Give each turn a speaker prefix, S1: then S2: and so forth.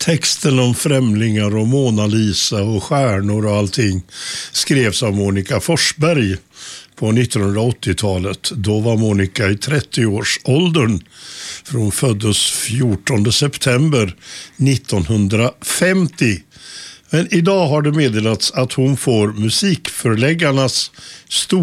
S1: Texten om främlingar och Mona Lisa och stjärnor och allting skrevs av Monica Forsberg på 1980-talet. Då var Monica i 30-årsåldern. För hon föddes 14 september 1950. Men idag har det meddelats att hon får musikförläggarnas